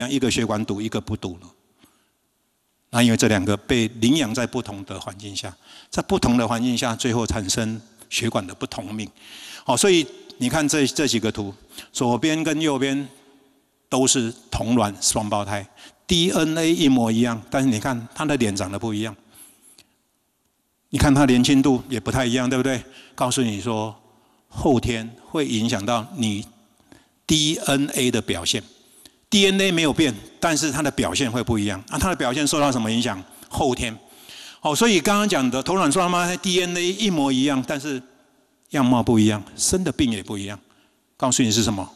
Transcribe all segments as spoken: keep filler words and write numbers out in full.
一个血管堵，一个不堵了？那因为这两个被领养在不同的环境下，在不同的环境下，最后产生血管的不同命。好，所以你看这这几个图，左边跟右边都是同卵双胞胎 ，D N A 一模一样，但是你看他的脸长得不一样，你看他年轻度也不太一样，对不对？告诉你说，后天会影响到你 D N A 的表现。D N A 没有变，但是它的表现会不一样。那、啊、它的表现受到什么影响？后天。好，所以刚刚讲的同卵双胞胎 D N A 一模一样，但是样貌不一样，生的病也不一样。告诉你是什么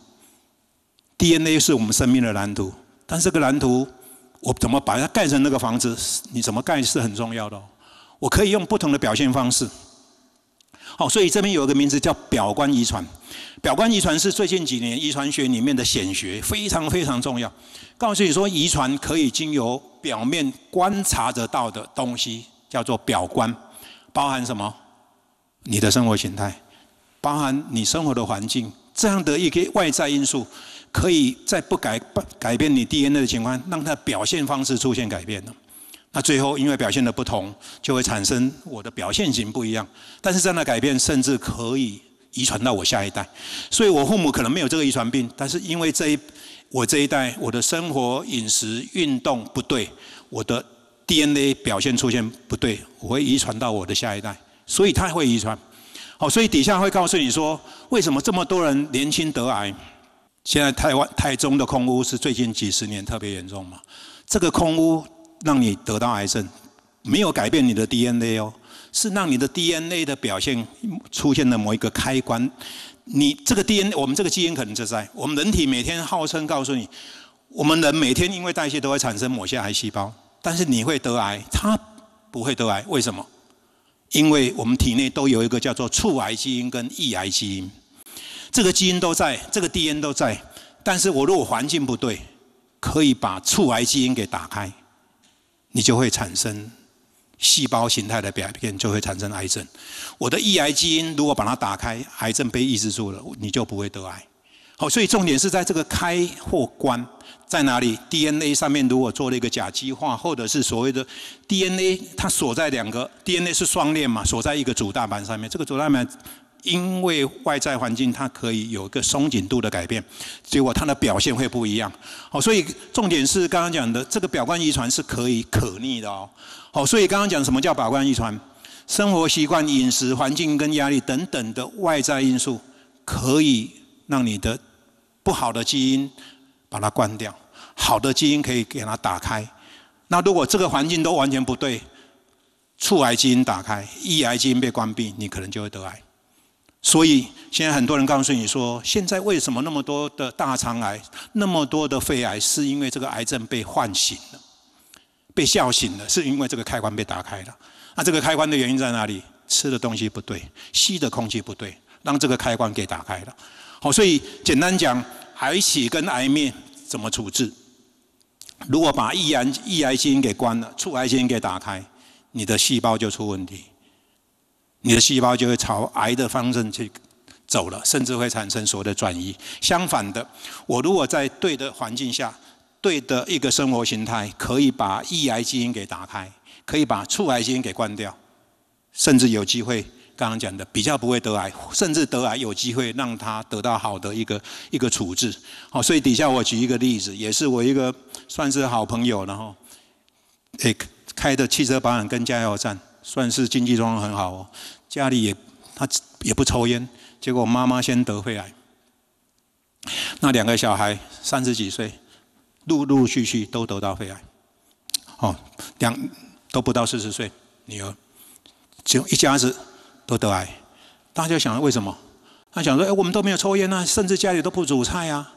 ？D N A 是我们生命的蓝图，但是这个蓝图我怎么把它盖成那个房子？你怎么盖是很重要的、哦。我可以用不同的表现方式。好，所以这边有一个名字叫表观遗传。表观遗传是最近几年遗传学里面的显学，非常非常重要。告诉你说，遗传可以经由表面观察得到的东西，叫做表观，包含什么？你的生活形态，包含你生活的环境，这样的一个外在因素，可以在不改改变你 D N A 的情况，让它的表现方式出现改变了。那最后因为表现的不同，就会产生我的表现型不一样。但是这样的改变，甚至可以遗传到我下一代。所以我父母可能没有这个遗传病，但是因为这一我这一代我的生活、饮食、运动不对，我的 D N A 表现出现不对，我会遗传到我的下一代，所以它会遗传。好，所以底下会告诉你说，为什么这么多人年轻得癌？现在台湾台中的空污是最近几十年特别严重嘛？这个空污让你得到癌症，没有改变你的 D N A 哦，是让你的 D N A 的表现出现了某一个开关。你这个 D N A， 我们这个基因可能就在我们人体每天号称告诉你，我们人每天因为代谢都会产生某些癌细胞，但是你会得癌，它不会得癌，为什么？因为我们体内都有一个叫做促癌基因跟抑癌基因，这个基因都在，这个 D N A 都在，但是我如果环境不对，可以把促癌基因给打开，你就会产生细胞形态的改变，就会产生癌症。我的抑癌基因如果把它打开，癌症被抑制住了，你就不会得癌。好，所以重点是在这个开或关在哪里 ？D N A 上面如果做了一个甲基化，或者是所谓的 D N A， 它锁在两个 D N A 是双链嘛，锁在一个主大板上面。这个主大板因为外在环境它可以有一个松紧度的改变，结果它的表现会不一样。好，所以重点是刚刚讲的这个表观遗传是可以可逆的哦。好，所以刚刚讲什么叫表观遗传？生活习惯、饮食、环境跟压力等等的外在因素，可以让你的不好的基因把它关掉，好的基因可以给它打开。那如果这个环境都完全不对，促癌基因打开，抑癌基因被关闭，你可能就会得癌。所以现在很多人告诉你说，现在为什么那么多的大肠癌、那么多的肺癌，是因为这个癌症被唤醒了。被笑醒了，是因为这个开关被打开了。那这个开关的原因在哪里？吃的东西不对，吸的空气不对，让这个开关给打开了。好，所以简单讲，癌起跟癌灭怎么处置？如果把抑癌抑癌基因给关了，促癌基因给打开，你的细胞就出问题，你的细胞就会朝癌的方向去走了，甚至会产生所谓的转移。相反的，我如果在对的环境下，对的一个生活形态，可以把抑癌基因给打开，可以把促癌基因给关掉，甚至有机会刚刚讲的比较不会得癌，甚至得癌有机会让他得到好的一个一个处置。好，所以底下我举一个例子，也是我一个算是好朋友，然后诶开的汽车保养跟加油站，算是经济状况很好哦，家里也他也不抽烟，结果妈妈先得肺癌，那两个小孩三十几岁。陆陆续续都得到肺癌，哦，两都不到四十岁，女儿，只有一家子都得癌。大家就想为什么？他想说，哎，我们都没有抽烟啊，甚至家里都不煮菜啊。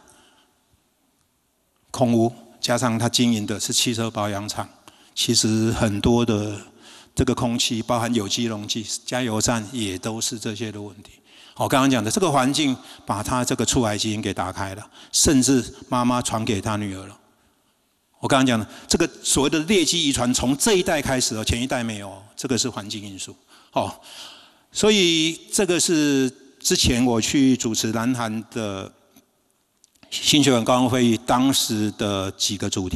空污加上他经营的是汽车保养厂，其实很多的这个空气，包含有机溶剂，加油站也都是这些的问题。我刚刚讲的这个环境，把他这个促癌基因给打开了，甚至妈妈传给他女儿了。我刚刚讲的这个所谓的劣迹遗传，从这一代开始哦，前一代没有，这个是环境因素。哦，所以这个是之前我去主持南韩的心血管高峰会议当时的几个主题。